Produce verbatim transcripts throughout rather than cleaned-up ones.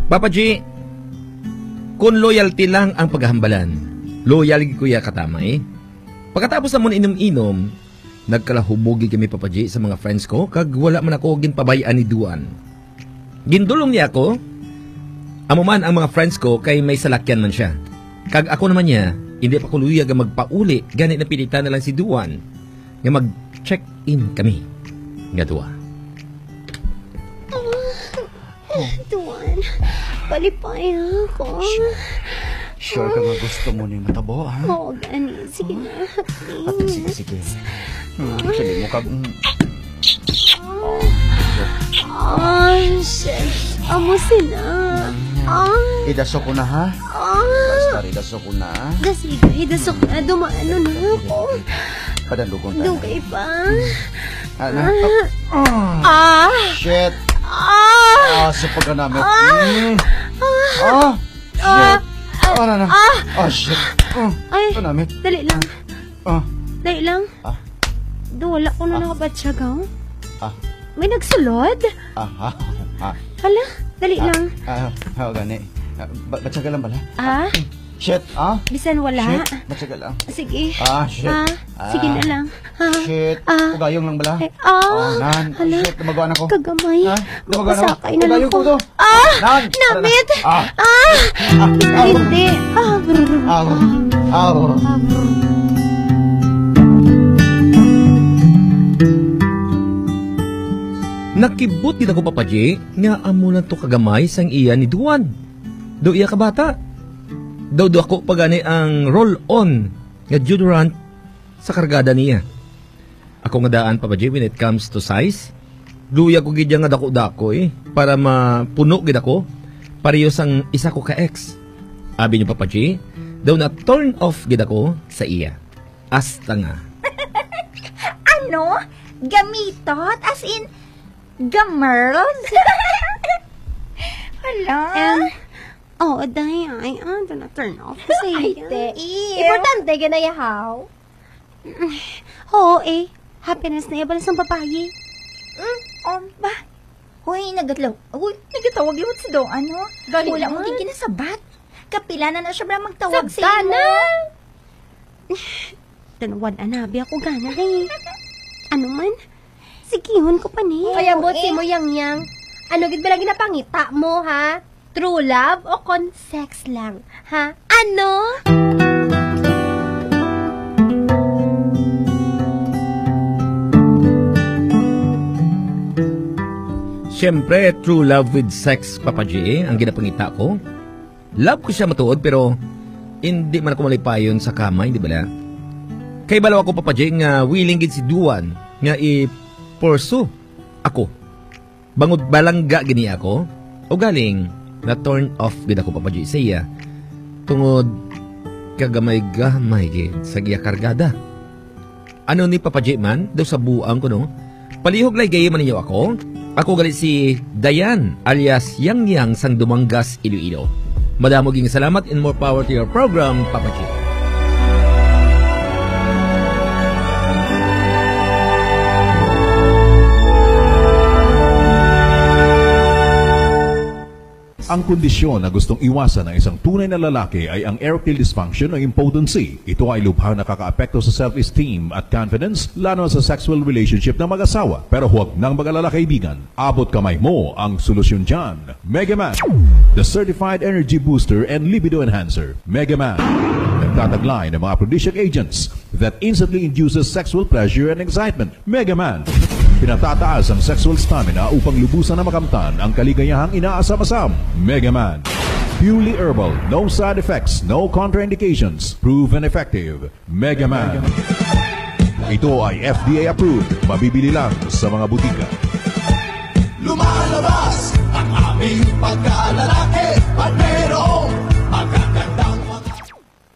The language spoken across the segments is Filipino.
Papa G, kung loyalty lang ang paghahambalan, loyal kuya katama eh. Pagkatapos na mo inom-inom, nagkalahumugi kami Papa G sa mga friends ko, kag wala man ako ginpabayaan ni Duan. Gindulong niya ako, amo man ang mga friends ko kay may salakyan man siya. Kag ako naman niya, hindi pa ko luyag ang magpauli, ganit na pilitan na lang si Duan, nga mag-check-in kami. Nga Duan. Oh, Duan, palipay ako. Sure ka nga gusto mo ni matabo, ha? Oo, gani. Sige na. At sige, sige. Hmm, sabi mo ka... Ah, shit. Amo sila. Ah. Idaso ko na, ha? Ah. Basta idaso ko na. Sige, idasok na. Dumaano na ako. Padalugon tayo. Dugay pa. Ano? Ah. Ah. Shit. Ah. Ah, sa pagkanamit. Ah. Mm. Ah. Shit. Ah, na na. Ah. Ah, shit. Ah. Ay, pagkanamit. dali lang. Ah. Dali lang. Ah. Do, wala ko na Ah. nakabatsagaw. Ah. May nagsulod? Ah, ah, ah. Hala, dali ah. lang. Ah, ah, gani. Ah, ba batsaga lang bala? Ah? Shit, ah? Bisan wala. Shit, batsaga lang. Sige. Ah, shit. Ah, Ah. sige na lang. Ah. Shit. Ah. Ugayong lang bala? Eh, ah. Oh, nan. Hala. Shit, namagawan ako. Kagamay. Ha? Namagawan ako. Masakay na lang Ugayong ko. ko to. Ah! Nan. Namit! Ah. Ah! Ah. Hindi. Ah, brr. Aw. Aw. Ah, brr. Nakibot din ako Papa G, nga amo lang to kagamay sang iya ni Duan. Do iya ka bata. Daw do ako pagani ang roll-on nga deodorant sa kargada niya. Ako nga daan Papa G when it comes to size. Luya ko gid nga dako-dako eh, para mapuno gid ako. Pareho sang isa ko ka ex. Abi niyo Papa G, daw na turn off gid ako sa iya. Asta nga. Ano? Gamitot? As in, gamerls? Hala. Um, oh, dahil ay, ah, do na turn off. Kasi, Ay, te. Importante ka na yahaw. oo eh, happiness na ibalas ng papayi. Mm, um, ba? Huy, nagatlaw. Huy, nagatawag lawat si Do, ano? Galing Wala mo naman. kikinasabat. Kapila na na siya ba magtawag sa Sabta imo? na. Tanawan, anabi ako gana eh. Ano man? Sigihon ko pa ni. Kaya Kaya bot si mo yang yang. Ano gid ba lang ginapangita mo ha? True love o con sex lang? Ha? Ano? Siyempre, true love with sex, Papa G, ang ginapangita ko. Love ko siya matuod, pero hindi man ako malipayon sa kamay, di ba la? Kay balaw ako, Papa G, nga willing gid si Duan, nga i-pursue ako. Bangod balangga gini ako, o galing, na turn off gid ako, Papa G, sa iya. Tungod, kagamay-gamay gid sa iya kargada. Ano ni Papa G man, daw sa buang ko, no? Palihog lay gayi man ninyo ako. Ako galit si Dayan alias Yang Yang sang Dumanggas, Iloilo. Madamo ging salamat and more power to your program, Papa G. Ang kondisyon na gustong iwasan ng isang tunay na lalaki ay ang erectile dysfunction o impotency. Ito ay lubhang nakakaapekto sa self-esteem at confidence, lalo sa sexual relationship ng mag-asawa. Pero huwag nang mag-alala kaibigan, abot kamay mo ang solusyon dyan. Megaman, the certified energy booster and libido enhancer. Megaman, nagtataglay ng mga aphrodisiac agents that instantly induces sexual pleasure and excitement. Megaman, pinatataas ang sexual stamina upang lubusan na makamtan ang kaligayahang inaasam-asam. Megaman, purely herbal, no side effects, no contraindications, proven effective. Megaman. Ito ay F D A approved, mabibili lang sa mga butika. Lumalabas ang aming pagkalalaki at merong magagandang mga...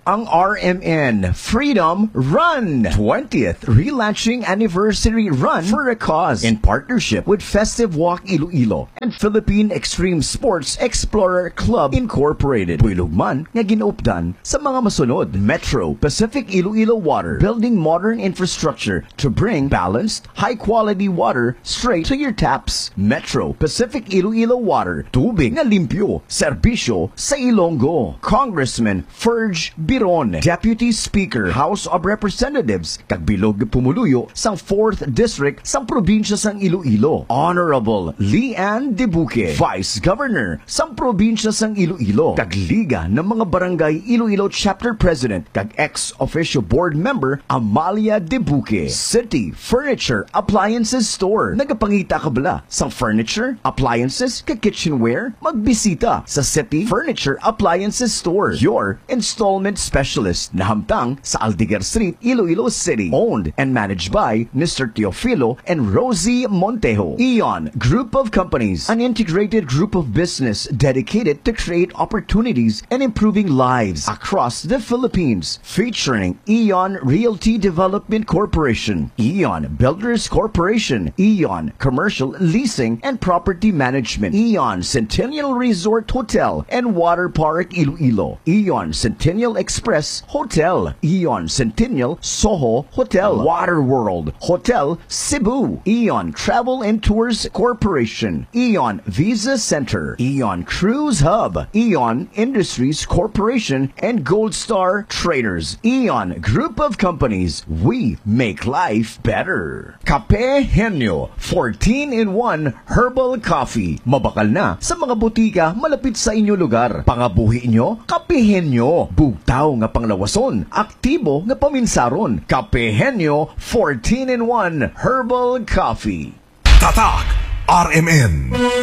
ang R M N Freedom Run twentieth Relaunching Anniversary Run for a Cause in partnership with Festive Walk Iloilo and Philippine Extreme Sports Explorer Club Incorporated. Puilugman nga ginaupdan sa mga masunod: Metro Pacific Iloilo Water, building modern infrastructure to bring balanced, high-quality water straight to your taps. Metro Pacific Iloilo Water, tubig na limpyo, serbisyo sa Ilonggo. Congressman Ferge Biron, Deputy Speaker, House of Representatives, kagbilog pumuluyo sang fourth District sang probinsya sang Iloilo. Honorable Leanne Debuque, Vice Governor sang probinsya sang Iloilo, kagliga ng mga barangay Iloilo Chapter President, kag ex-officio board member Amalia Debuque. City Furniture Appliances Store, nagapangita ka bala sang furniture, appliances, kag kitchenware? Magbisita sa City Furniture Appliances Store, your installment specialist na hamtang sa Aldigar Street, Iloilo City. Owned and managed by Mister Teofilo and Rosie Montejo. Eon Group of Companies, an integrated group of business dedicated to create opportunities and improving lives across the Philippines. Featuring Eon Realty Development Corporation, Eon Builders Corporation, Eon Commercial Leasing and Property Management, Eon Centennial Resort Hotel and Water Park Iloilo, Eon Centennial Express Hotel, Eon Centennial Soho Hotel, Water World Hotel Cebu, Eon Travel and Tours Corporation, Eon Visa Center, Eon Cruise Hub, Eon Industries Corporation, and Gold Star Traders. Eon Group of Companies, we make life better. Kape Henyo, fourteen in one Herbal Coffee. Mabakal na sa mga butika malapit sa inyo lugar. Pangabuhi nyo, kapihin nyo. Bugtaw nga panglawason, aktibo nga paminsaron. Kapihin nyo, fourteen in one Herbal Coffee. Tatak R M N.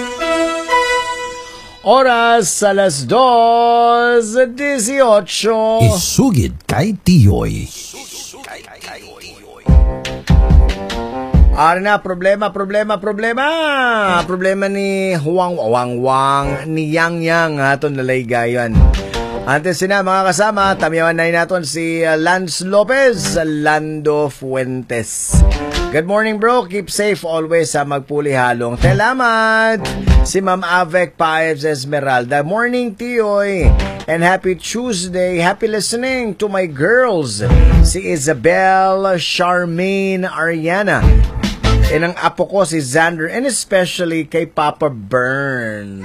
Oras alas dos dieciocho. Isugid kay Tiyoy. Ari na, problema, problema, problema. Problema ni Huwang Wang Wang, ni Yang Yang, aton nalaygayon. Antes sina, mga kasama, tamiyawan na natin si Lance Lopez, Lando Fuentes. Good morning, bro. Keep safe always sa magpulihalong. Salamat! Si Ma'am Avec Paez Esmeralda. Morning, Tiyoy. And happy Tuesday. Happy listening to my girls. Si Isabel, Charmaine, Ariana. And ang apo ko si Xander. And especially kay Papa Bern.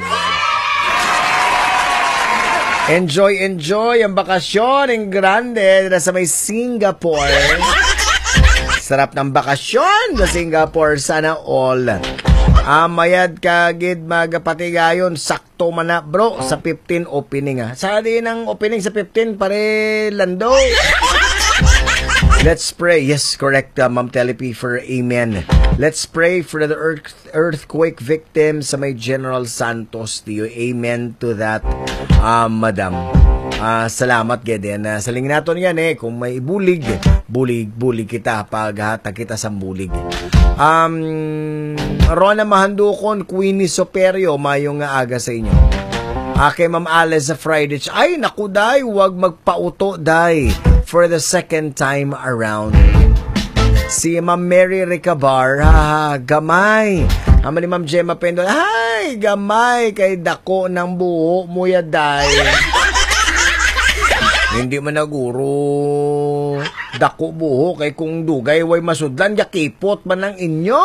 Enjoy, enjoy ang bakasyon ng grande na sa may Singapore. Sarap ng bakasyon sa Singapore, sana all. Ah, mayad ka gid magapatigayon, sakto man na bro sa fifteen opening ha. Sa din ang opening sa fifteen pare Lando. Let's pray. Yes, correct, uh, Ma'am Telepi for amen. Let's pray for the earth, earthquake victims sa may General Santos. Tiyo, amen to that, uh, madam. Uh, salamat, Geden. Uh, saling natin yan eh. Kung may bulig, bulig, bulig kita. Paghatag kita sa bulig. Um, Rona Mahandukon, Queenie Soperio, mayong nga aga sa inyo. Uh, kay Ma'am Alice sa Friday. Ay, naku, day, huwag magpauto, day. For the second time around. Si Ma'am Mary Ricabar, ha, gamay. Ama ni Ma'am Gemma Pendol, ay, gamay kay dako ng buho mo yaday. Hindi man naguro. Dako buho kay kung dugay way masudlan, yakipot man ang inyo.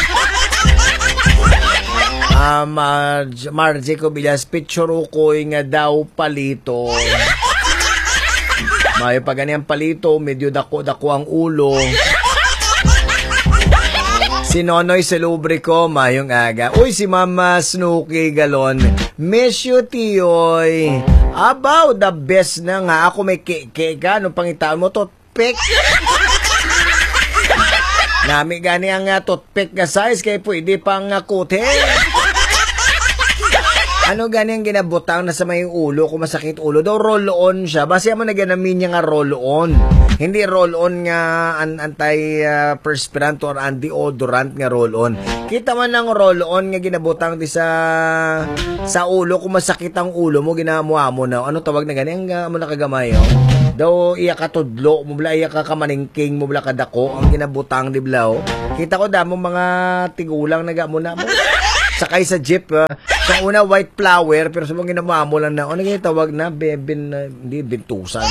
Ah, uh, Margie Cobillas, picture ko nga daw palito. May pa ganyan palito, medyo dako-dako ang ulo. Si Nonoy Salubrico, mayong aga. Uy, si Mama Snooki Galon. Miss you, Tiyoy. About the best na nga. Ako may keke ka. Anong pangitaan mo? Toothpick. Nami gani ang uh, toothpick na size. Kaya pwede pang uh, kutin. Ano gani ang ginabutang na sa may ulo kung masakit ulo daw, roll-on siya. Basta mo na ganamin niya nga roll-on. Hindi roll-on nga an anti-perspirant uh, or anti-odorant nga roll-on. Kita man ng roll-on nga ginabutang di sa sa ulo kung masakit ang ulo mo, ginamuha mo na. Ano tawag na gani? Ang uh, mo nakagamay, oh? Daw iya ka tudlo, mo bala iya ka kamaningking, mo bala ka dako, ang ginabutang di blaw. Kita ko damo mga tigulang naga mo na mo. Sakay sa jeep, uh, sa una white flower, pero sa mga ginamamo lang na, ano nga tawag na, bebin, uh, hindi, bintusan.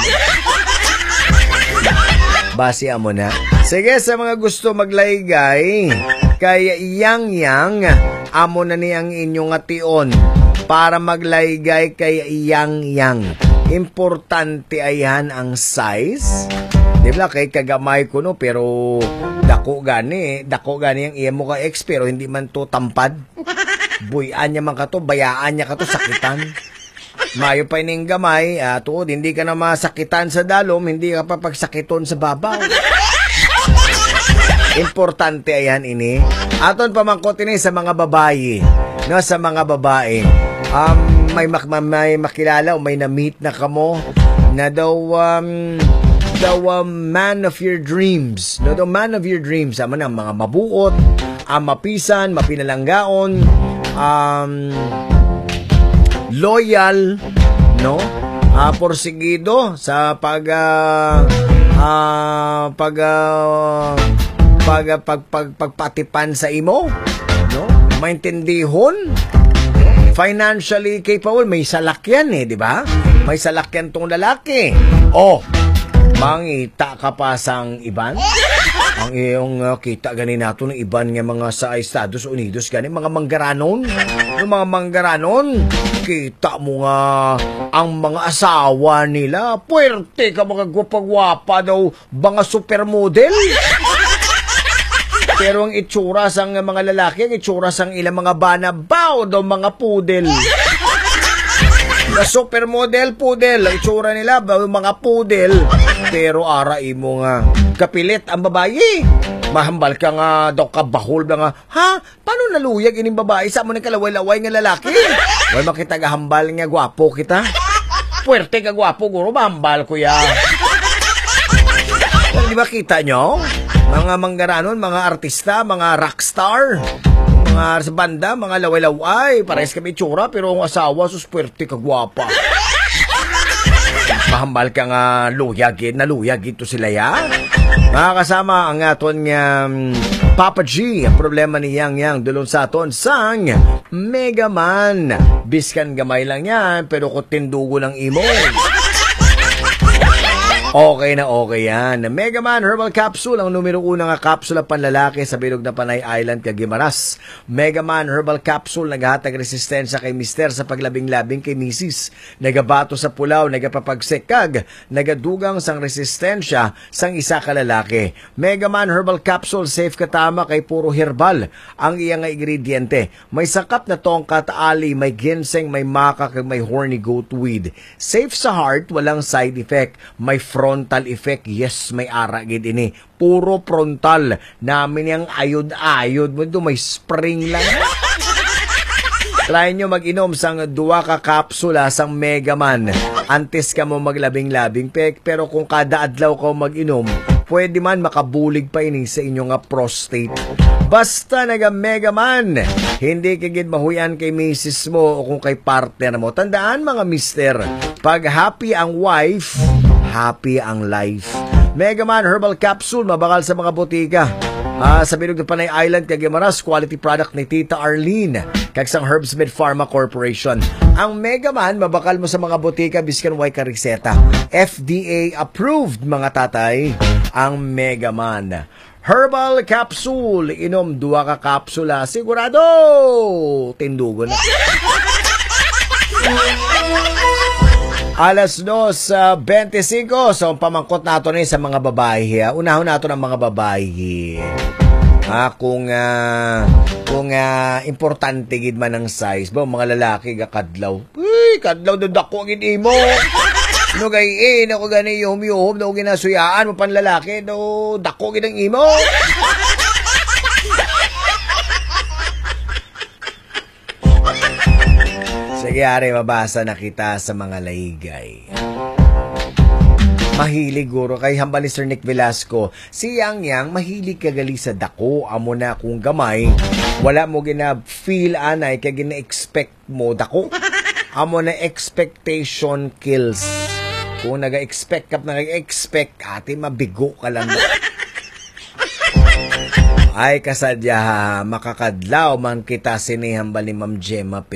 Basi mo na. Sige, sa mga gusto maglaygay, kay Yang Yang, amo na ni ang inyong ation para maglaygay kay Yang Yang. Importante ayan ang size. Di ba kay kagamay ko no, pero dako gani, dako gani ang iya mo ka ex, pero hindi man to tampad. Buyan niya man ka to, bayaan niya ka to, sakitan. Mayo pa ining gamay, uh, tuod, hindi ka na masakitan sa dalom, hindi ka pa pagsakiton sa babaw. Importante ayan ini. Aton pamangkot ini sa mga babae. No, sa mga babae. Um, may, mak may makilala o may na-meet na kamo na daw um, daw um, man of your dreams. No, daw man of your dreams. Ama na, mga mabuot, ang mapisan, mapinalanggaon, um, loyal, no? Uh, porsigido sa pag uh, uh, pag uh, pag pag pag pagpatipan sa imo, no? Maintindihon, financially capable, may salakyan eh, di ba? May salakyan tong lalaki. Oh, mangita ka pa sang iban? Ang iyong uh, kita gani nato ng iban nga mga sa Estados Unidos gani mga manggaranon, yung mga manggaranon, kita mo nga ang mga asawa nila, puwerte ka mga gwapa-gwapa daw, mga supermodel. Pero ang itsura sang mga lalaki, ang itsura sang ilang mga banabaw daw, mga pudel. Na supermodel, pudel, ang itsura nila, mga pudel. Pero aray mo nga, kapilit ang babae. Mahambal ka nga daw kabahol na nga, ha? Paano naluyag ining babae? Sa mo na kalaway-laway nga lalaki? Wala makita nga hambal nga gwapo kita. Puwerte ka gwapo, guro, mahambal ko ya. Di ba kita nyo? Mga manggaranon, mga artista, mga rockstar, mga sa banda, mga laway-laway, parehas kami tsura, pero ang asawa, sus, puwerte ka gwapa. Mahambal ka nga luyagin, naluyag ito sila ya. Mga kasama ang aton nga um, Papa G, ang problema ni Yang Yang dulon sa aton sang Mega Man. Biskan gamay lang yan, pero kung tindugo ng imo. Okay na okay yan. Mega Man Herbal Capsule, ang numero una nga kapsula panlalaki sa bilog na Panay Island, Caguimaras. Mega Man Herbal Capsule, naghahatag resistensya kay mister sa paglabing-labing kay misis. Nagabato sa pulaw, nagapapagsekag, nagadugang sang resistensya sang isa ka lalaki. Mega Man Herbal Capsule, safe katama kay puro herbal ang iyang ingrediente. May sakap na tongkat ali, may ginseng, may maca, may horny goat weed. Safe sa heart, walang side effect. May frontal effect, yes, may ara gid ini. Puro frontal. Namin yung ayod-ayod mo do, may spring lang. Try nyo mag-inom sang duwa ka kapsula sang Mega Man. Antes ka mo maglabing-labing pek, pero kung kada adlaw ka mag-inom, pwede man makabulig pa ini sa inyong prostate. Basta naga Mega Man, hindi kagid mahuyan kay misis mo o kung kay partner mo. Tandaan mga mister, pag happy ang wife, happy ang life. Mega Man Herbal Capsule, mabakal sa mga botika. Ah, sa bilog ng Panay Island, Caguimaras, quality product ni Tita Arlene, kagsang Herbsmed Pharma Corporation. Ang Mega Man, mabakal mo sa mga botika, biskan way ka reseta. F D A approved, mga tatay, ang Mega Man Herbal Capsule. Inom dua ka kapsula, sigurado tindugo na. Alas dos twenty-five, so pamangkot nato ni sa mga babae. Unahon nato ng mga babae. Ah, kung uh, kung uh, importante gid man ang size, ba mga lalaki ga kadlaw. Uy, kadlaw do dako gid imo. No gay eh, nako gani yum-yum, no ginasuyaan mo pan lalaki, no dako gid ang imo. Sige, ari, mabasa na kita sa mga laygay. Mahilig guro kay hambal ni Sir Nick Velasco. Si Yang Yang, mahilig kagali sa dako. Amo na kung gamay, wala mo gina-feel anay, kaya gina-expect mo dako. Amo na expectation kills. Kung naga-expect ka, naga-expect, ate, mabigo ka lang. Ay, kasadya, makakadlaw man kita sinihan ba ni Ma'am Gemma